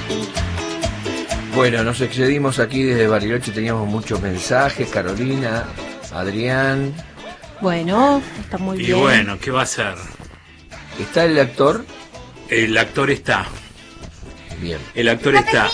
Bueno, nos excedimos aquí desde Bariloche, teníamos muchos mensajes. Carolina, Adrián. Bueno, está muy bien. Y bueno, ¿qué va a ser? ¿Está el actor? El actor está. Bien. El actor está.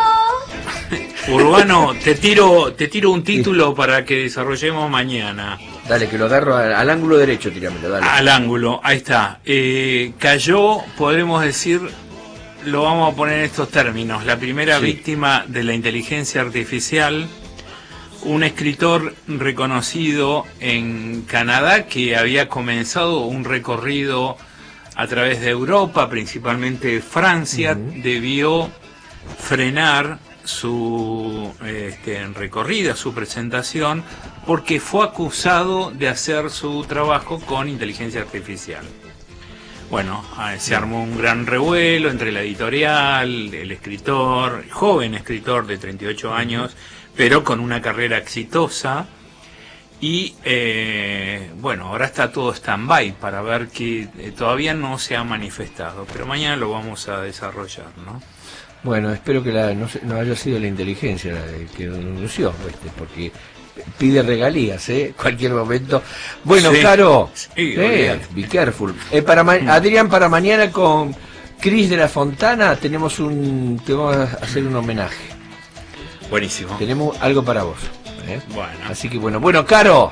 Urbano, te tiro un título para que desarrollemos mañana. Dale, que lo agarro al ángulo derecho, tíramelo, dale. Al ángulo, ahí está. Cayó, podremos decir, lo vamos a poner en estos términos, la primera víctima de la inteligencia artificial, un escritor reconocido en Canadá que había comenzado un recorrido a través de Europa, principalmente Francia, debió frenar su recorrida, su presentación, porque fue acusado de hacer su trabajo con inteligencia artificial. Bueno, se armó un gran revuelo entre la editorial, el escritor, el joven escritor de 38 años, pero con una carrera exitosa. Y bueno, ahora está todo stand-by para ver que todavía no se ha manifestado, pero mañana lo vamos a desarrollar, ¿no? Bueno, espero que no haya sido la inteligencia la que lo denunció, porque pide regalías, cualquier momento. Bueno, sí. Caro, sí, be careful. Adrián, para mañana con Cris de la Fontana te vamos a hacer un homenaje. Buenísimo. Tenemos algo para vos. Bueno. Así que bueno, Caro.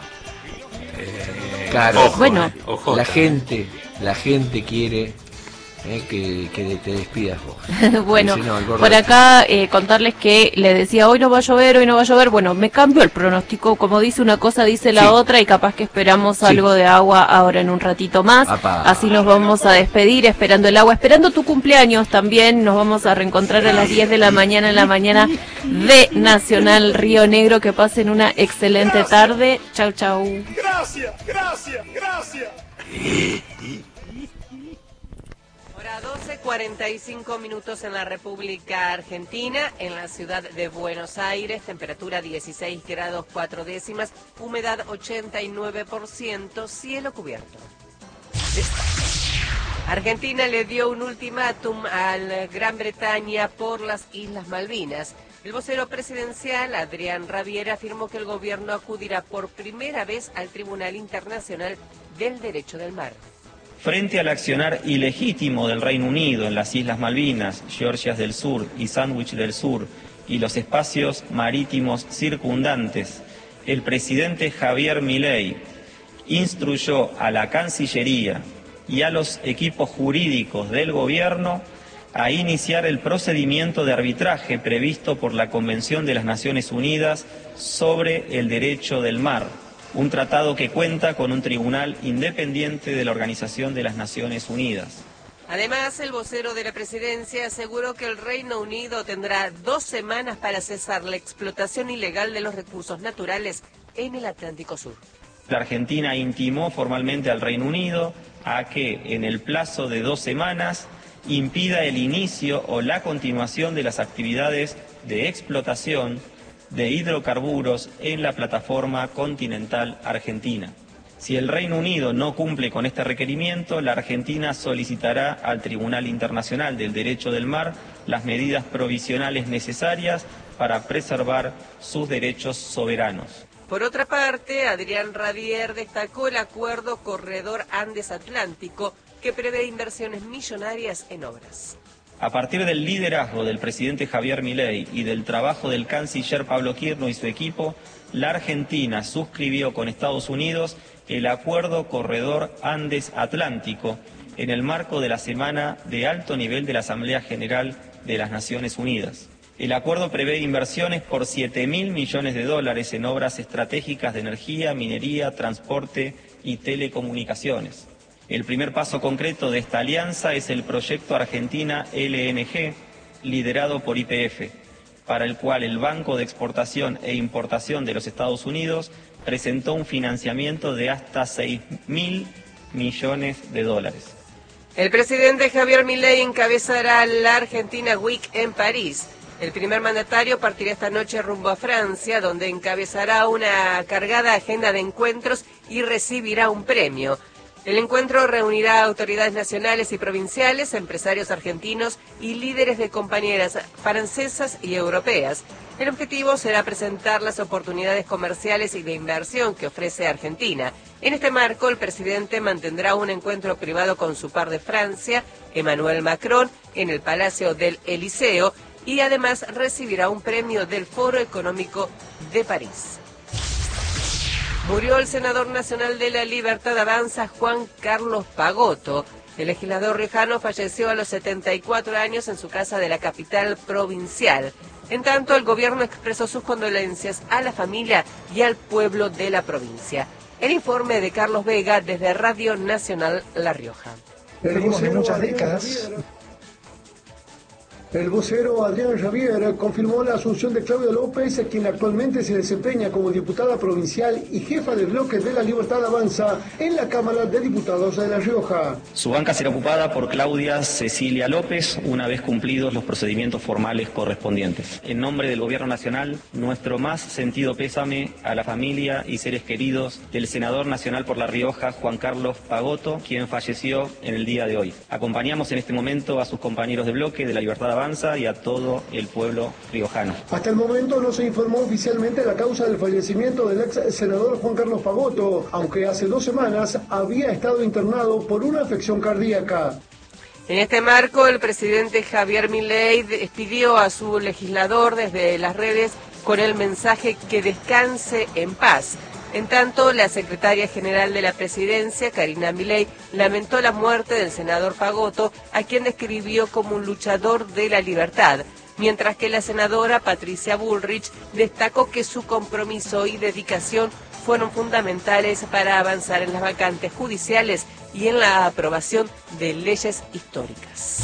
Caro, ojo, bueno, la gente quiere que te despidas vos. Bueno, Si no, por acá contarles que le decía hoy no va a llover, bueno, me cambio el pronóstico, como dice una cosa dice la otra y capaz que esperamos algo de agua ahora en un ratito más. Así nos vamos a despedir esperando el agua, esperando tu cumpleaños también. Nos vamos a reencontrar a las 10 de la mañana en la mañana de Nacional Río Negro. Que pasen una excelente tarde. Chau. Gracias. 12:45 minutos en la República Argentina, en la ciudad de Buenos Aires, temperatura 16 grados 4 décimas, humedad 89%, cielo cubierto. Argentina le dio un ultimátum a Gran Bretaña por las Islas Malvinas. El vocero presidencial, Adrián Rabier, afirmó que el gobierno acudirá por primera vez al Tribunal Internacional del Derecho del Mar. Frente al accionar ilegítimo del Reino Unido en las Islas Malvinas, Georgias del Sur y Sandwich del Sur y los espacios marítimos circundantes, el presidente Javier Milei instruyó a la Cancillería y a los equipos jurídicos del gobierno a iniciar el procedimiento de arbitraje previsto por la Convención de las Naciones Unidas sobre el Derecho del Mar, un tratado que cuenta con un tribunal independiente de la Organización de las Naciones Unidas. Además, el vocero de la presidencia aseguró que el Reino Unido tendrá 2 semanas para cesar la explotación ilegal de los recursos naturales en el Atlántico Sur. La Argentina intimó formalmente al Reino Unido a que, en el plazo de 2 semanas, impida el inicio o la continuación de las actividades de explotación de hidrocarburos en la plataforma continental argentina. Si el Reino Unido no cumple con este requerimiento, la Argentina solicitará al Tribunal Internacional del Derecho del Mar las medidas provisionales necesarias para preservar sus derechos soberanos. Por otra parte, Adrián Rabier destacó el acuerdo Corredor Andes-Atlántico que prevé inversiones millonarias en obras. A partir del liderazgo del presidente Javier Milei y del trabajo del canciller Pablo Quirno y su equipo, la Argentina suscribió con Estados Unidos el acuerdo Corredor Andes-Atlántico en el marco de la Semana de Alto Nivel de la Asamblea General de las Naciones Unidas. El acuerdo prevé inversiones por $7.000 millones en obras estratégicas de energía, minería, transporte y telecomunicaciones. El primer paso concreto de esta alianza es el proyecto Argentina LNG, liderado por YPF, para el cual el Banco de Exportación e Importación de los Estados Unidos presentó un financiamiento de hasta $6.000 millones. El presidente Javier Milei encabezará la Argentina Week en París. El primer mandatario partirá esta noche rumbo a Francia, donde encabezará una cargada agenda de encuentros y recibirá un premio. El encuentro reunirá a autoridades nacionales y provinciales, empresarios argentinos y líderes de compañeras francesas y europeas. El objetivo será presentar las oportunidades comerciales y de inversión que ofrece Argentina. En este marco, el presidente mantendrá un encuentro privado con su par de Francia, Emmanuel Macron, en el Palacio del Eliseo, y además recibirá un premio del Foro Económico de París. Murió el senador nacional de la Libertad Avanza, Juan Carlos Pagotto. El legislador riojano falleció a los 74 años en su casa de la capital provincial. En tanto, el gobierno expresó sus condolencias a la familia y al pueblo de la provincia. El informe de Carlos Vega desde Radio Nacional La Rioja. Venimos de muchas décadas. El vocero Adrián Rabier confirmó la asunción de Claudia López, quien actualmente se desempeña como diputada provincial y jefa del bloque de la Libertad Avanza en la Cámara de Diputados de La Rioja. Su banca será ocupada por Claudia Cecilia López, una vez cumplidos los procedimientos formales correspondientes. En nombre del Gobierno Nacional, nuestro más sentido pésame a la familia y seres queridos del senador nacional por La Rioja, Juan Carlos Pagotto, quien falleció en el día de hoy. Acompañamos en este momento a sus compañeros de bloque de la Libertad Avanza y a todo el pueblo riojano. Hasta el momento no se informó oficialmente la causa del fallecimiento del ex senador Juan Carlos Pagotto, aunque hace 2 semanas había estado internado por una afección cardíaca. En este marco, el presidente Javier Milei despidió a su legislador desde las redes con el mensaje que descanse en paz. En tanto, la secretaria general de la presidencia, Karina Milei, lamentó la muerte del senador Pagotto, a quien describió como un luchador de la libertad, mientras que la senadora Patricia Bullrich destacó que su compromiso y dedicación fueron fundamentales para avanzar en las vacantes judiciales y en la aprobación de leyes históricas.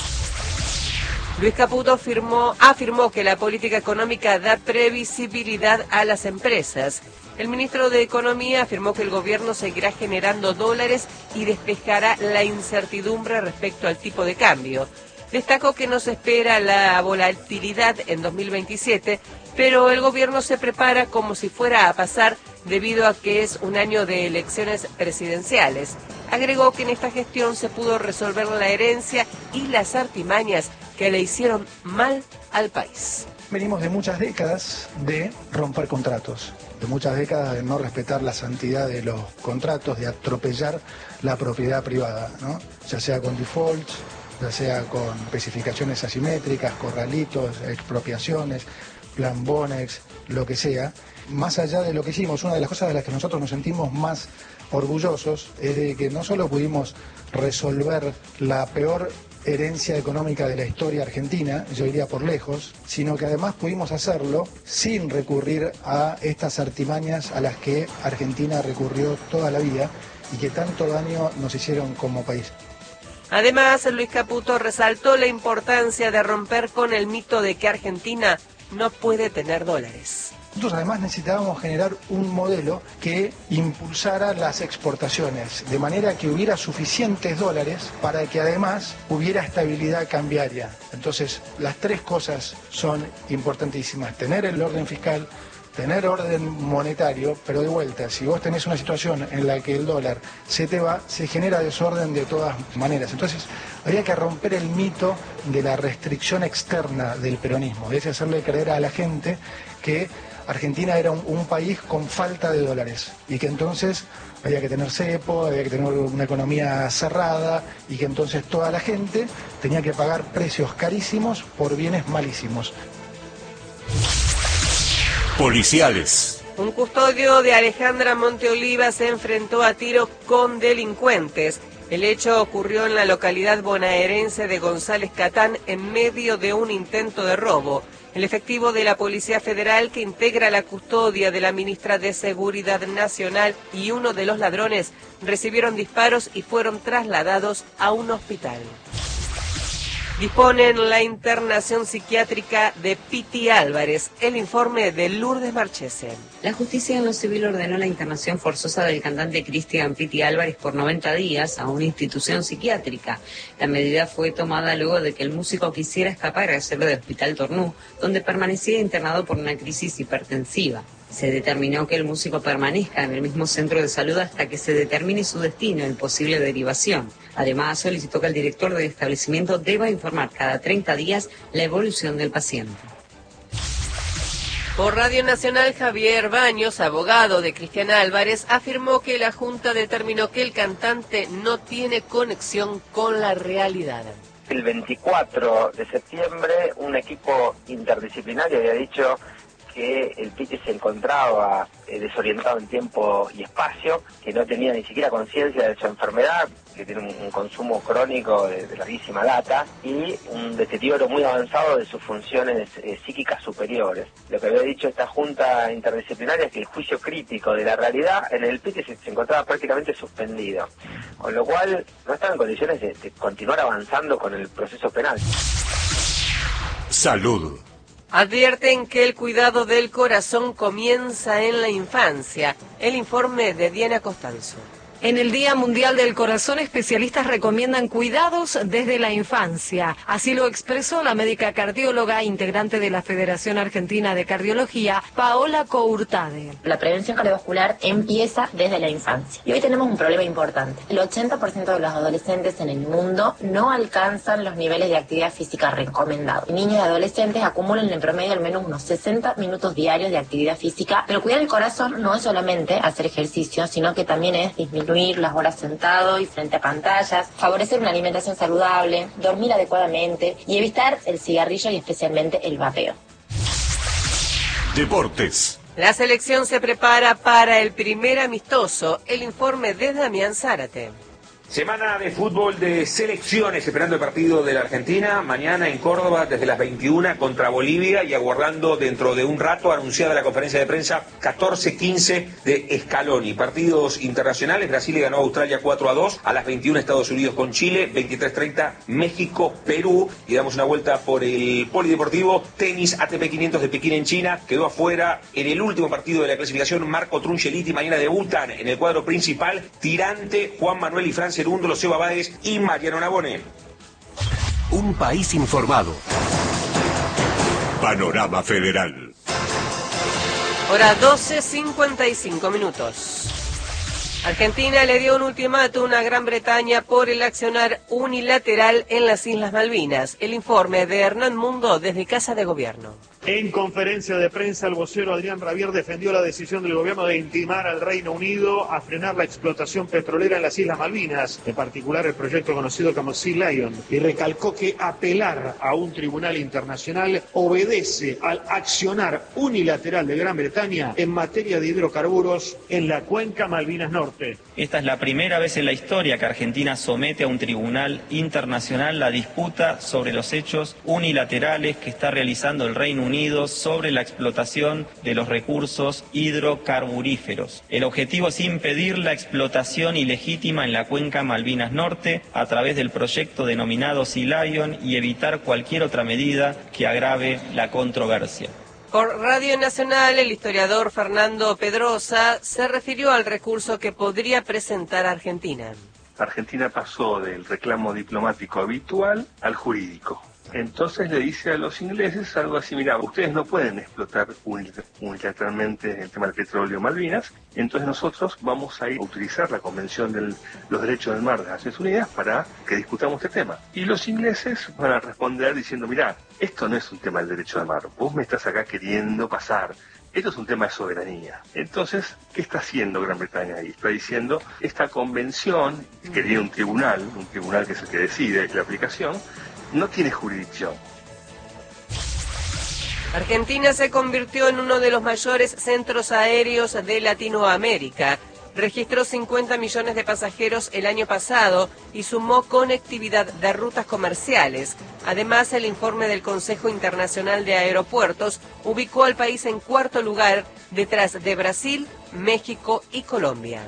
Luis Caputo afirmó que la política económica da previsibilidad a las empresas. El ministro de Economía afirmó que el gobierno seguirá generando dólares y despejará la incertidumbre respecto al tipo de cambio. Destacó que no se espera la volatilidad en 2027, pero el gobierno se prepara como si fuera a pasar debido a que es un año de elecciones presidenciales. Agregó que en esta gestión se pudo resolver la herencia y las artimañas que le hicieron mal al país. Venimos de muchas décadas de romper contratos, de muchas décadas de no respetar la santidad de los contratos, de atropellar la propiedad privada, ¿no? Ya sea con defaults, ya sea con especificaciones asimétricas, corralitos, expropiaciones, plan Bonex, lo que sea. Más allá de lo que hicimos, una de las cosas de las que nosotros nos sentimos más orgullosos es de que no solo pudimos resolver la peor herencia económica de la historia argentina, yo diría por lejos, sino que además pudimos hacerlo sin recurrir a estas artimañas a las que Argentina recurrió toda la vida y que tanto daño nos hicieron como país. Además, Luis Caputo resaltó la importancia de romper con el mito de que Argentina no puede tener dólares. Nosotros además necesitábamos generar un modelo que impulsara las exportaciones, de manera que hubiera suficientes dólares para que además hubiera estabilidad cambiaria. Entonces, las 3 cosas son importantísimas: tener el orden fiscal, tener orden monetario, pero de vuelta, si vos tenés una situación en la que el dólar se te va, se genera desorden de todas maneras. Entonces, habría que romper el mito de la restricción externa del peronismo, es hacerle creer a la gente que Argentina era un país con falta de dólares y que entonces había que tener cepo, había que tener una economía cerrada y que entonces toda la gente tenía que pagar precios carísimos por bienes malísimos. Policiales. Un custodio de Alejandra Monteoliva se enfrentó a tiro con delincuentes. El hecho ocurrió en la localidad bonaerense de González Catán en medio de un intento de robo. El efectivo de la Policía Federal, que integra la custodia de la ministra de Seguridad Nacional, y uno de los ladrones recibieron disparos y fueron trasladados a un hospital. Disponen la internación psiquiátrica de Piti Álvarez. El informe de Lourdes Marchese. La justicia en lo civil ordenó la internación forzosa del cantante Cristian Piti Álvarez por 90 días a una institución psiquiátrica. La medida fue tomada luego de que el músico quisiera escapar a hacerlo del Hospital Tornú, donde permanecía internado por una crisis hipertensiva. Se determinó que el músico permanezca en el mismo centro de salud hasta que se determine su destino y posible derivación. Además, solicitó que el director del establecimiento deba informar cada 30 días la evolución del paciente. Por Radio Nacional, Javier Baños, abogado de Cristian Álvarez, afirmó que la Junta determinó que el cantante no tiene conexión con la realidad. El 24 de septiembre, un equipo interdisciplinario había dicho que el Piti se encontraba desorientado en tiempo y espacio, que no tenía ni siquiera conciencia de su enfermedad, que tiene un consumo crónico de larguísima data y un deterioro muy avanzado de sus funciones psíquicas superiores. Lo que había dicho esta junta interdisciplinaria es que el juicio crítico de la realidad en el Piti se encontraba prácticamente suspendido, con lo cual no estaba en condiciones de continuar avanzando con el proceso penal. Salud. Advierten que el cuidado del corazón comienza en la infancia. El informe de Diana Costanzo. En el Día Mundial del Corazón, especialistas recomiendan cuidados desde la infancia. Así lo expresó la médica cardióloga integrante de la Federación Argentina de Cardiología, Paola Courtade. La prevención cardiovascular empieza desde la infancia. Y hoy tenemos un problema importante. El 80% de los adolescentes en el mundo no alcanzan los niveles de actividad física recomendados. Niños y adolescentes acumulan en promedio al menos unos 60 minutos diarios de actividad física. Pero cuidar el corazón no es solamente hacer ejercicio, sino que también es disminuir las horas sentado y frente a pantallas, favorecer una alimentación saludable, dormir adecuadamente y evitar el cigarrillo y especialmente el vapeo. Deportes. La selección se prepara para el primer amistoso. El informe de Damián Zárate. Semana de fútbol de selecciones, esperando el partido de la Argentina, mañana en Córdoba desde las 21 contra Bolivia y aguardando dentro de un rato anunciada la conferencia de prensa 14-15 de Scaloni. Partidos internacionales, Brasil le ganó a Australia 4-2, a las 21 Estados Unidos con Chile, 23-30 México, Perú, y damos una vuelta por el polideportivo, tenis ATP 500 de Pekín en China, quedó afuera en el último partido de la clasificación Marco Trungeliti, mañana debutan en el cuadro principal Tirante, Juan Manuel y Francia Cerúndolo, Seba Báez y Mariano Nabone. Un país informado. Panorama Federal. Hora 12:55 minutos. Argentina le dio un ultimátum a Gran Bretaña por el accionar unilateral en las Islas Malvinas. El informe de Hernán Mundo desde Casa de Gobierno. En conferencia de prensa, el vocero Adrián Rabier defendió la decisión del gobierno de intimar al Reino Unido a frenar la explotación petrolera en las Islas Malvinas, en particular el proyecto conocido como Sea Lion, y recalcó que apelar a un tribunal internacional obedece al accionar unilateral de Gran Bretaña en materia de hidrocarburos en la cuenca Malvinas Norte. Esta es la primera vez en la historia que Argentina somete a un tribunal internacional la disputa sobre los hechos unilaterales que está realizando el Reino Unido sobre la explotación de los recursos hidrocarburíferos. El objetivo es impedir la explotación ilegítima en la cuenca Malvinas Norte a través del proyecto denominado Sea Lion y evitar cualquier otra medida que agrave la controversia. Por Radio Nacional, el historiador Fernando Pedrosa se refirió al recurso que podría presentar Argentina. Argentina pasó del reclamo diplomático habitual al jurídico. Entonces le dice a los ingleses algo así: mira, ustedes no pueden explotar unilateralmente el tema del petróleo Malvinas, entonces nosotros vamos a ir a utilizar la Convención de los Derechos del Mar de las Naciones Unidas para que discutamos este tema. Y los ingleses van a responder diciendo: mira, esto no es un tema del derecho del mar, vos me estás acá queriendo pasar. Esto es un tema de soberanía. Entonces, ¿qué está haciendo Gran Bretaña ahí? Está diciendo, esta convención, que tiene un tribunal que es el que decide la aplicación, no tiene jurisdicción. Argentina se convirtió en uno de los mayores centros aéreos de Latinoamérica. Registró 50 millones de pasajeros el año pasado y sumó conectividad de rutas comerciales. Además, el informe del Consejo Internacional de Aeropuertos ubicó al país en cuarto lugar, detrás de Brasil, México y Colombia.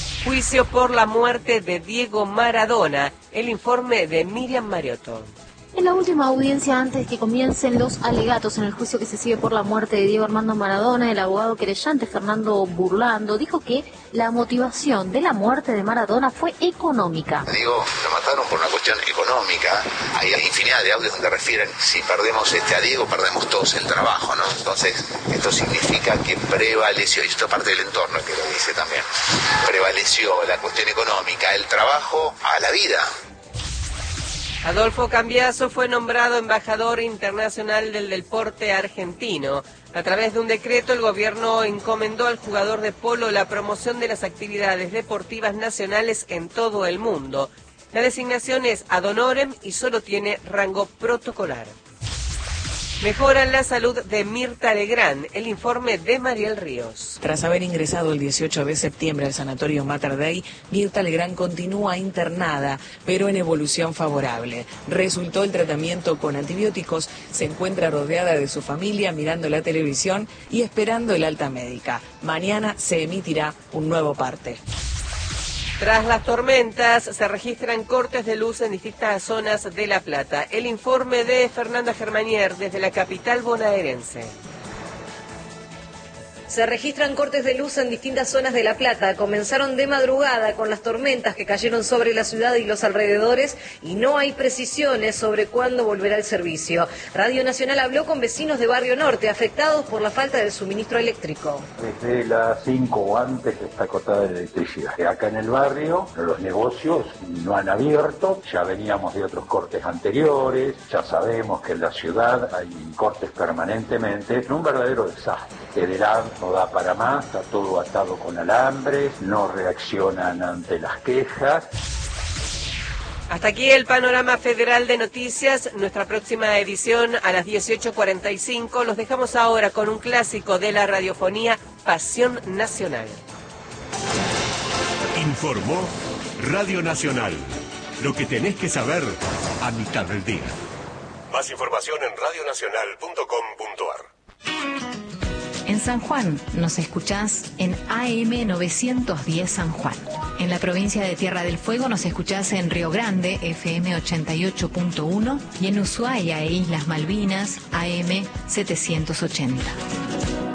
Juicio por la muerte de Diego Maradona. El informe de Miriam Mariotto. En la última audiencia, antes de que comiencen los alegatos en el juicio que se sigue por la muerte de Diego Armando Maradona, el abogado querellante Fernando Burlando dijo que la motivación de la muerte de Maradona fue económica. Digo, lo mataron por una cuestión económica. Hay infinidad de audios donde refieren, si perdemos a Diego, perdemos todos el trabajo, ¿no? Entonces, esto significa que prevaleció, y esto es parte del entorno que lo dice también, prevaleció la cuestión económica, el trabajo a la vida. Adolfo Cambiaso fue nombrado embajador internacional del deporte argentino. A través de un decreto, el gobierno encomendó al jugador de polo la promoción de las actividades deportivas nacionales en todo el mundo. La designación es ad honorem y solo tiene rango protocolar. Mejora la salud de Mirta Legrand, el informe de Mariel Ríos. Tras haber ingresado el 18 de septiembre al sanatorio Mater Dei, Mirta Legrand continúa internada, pero en evolución favorable. Resultó el tratamiento con antibióticos, se encuentra rodeada de su familia mirando la televisión y esperando el alta médica. Mañana se emitirá un nuevo parte. Tras las tormentas, se registran cortes de luz en distintas zonas de La Plata. El informe de Fernanda Germanier desde la capital bonaerense. Se registran cortes de luz en distintas zonas de La Plata. Comenzaron de madrugada con las tormentas que cayeron sobre la ciudad y los alrededores y no hay precisiones sobre cuándo volverá el servicio. Radio Nacional habló con vecinos de Barrio Norte afectados por la falta del suministro eléctrico. Desde las 5 o antes está cortada la electricidad. Acá en el barrio los negocios no han abierto, ya veníamos de otros cortes anteriores, ya sabemos que en la ciudad hay cortes permanentemente. Es un verdadero desastre. Federal no da para más, está todo atado con alambres, no reaccionan ante las quejas. Hasta aquí el panorama federal de noticias. Nuestra próxima edición a las 18:45. Los dejamos ahora con un clásico de la radiofonía, Pasión Nacional. Informó Radio Nacional. Lo que tenés que saber a mitad del día. Más información en radionacional.com.ar. En San Juan nos escuchás en AM 910 San Juan. En la provincia de Tierra del Fuego nos escuchás en Río Grande, FM 88.1, y en Ushuaia e Islas Malvinas, AM 780.